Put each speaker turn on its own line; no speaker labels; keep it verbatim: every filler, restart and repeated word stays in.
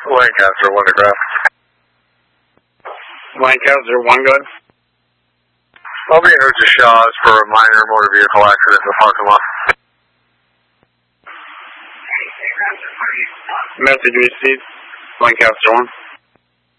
Lancaster, one to craft.
Lancaster, one good.
I'll be in route to Shaw's for a minor motor vehicle accident in the parking lot.
Message received. Lancaster, one.